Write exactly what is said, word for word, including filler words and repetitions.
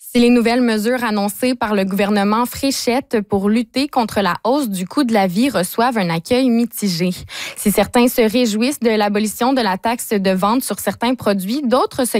Si les nouvelles mesures annoncées par le gouvernement Fréchette pour lutter contre la hausse du coût de la vie reçoivent un accueil mitigé. Si certains se réjouissent de l'abolition de la taxe de vente sur certains produits, d'autres se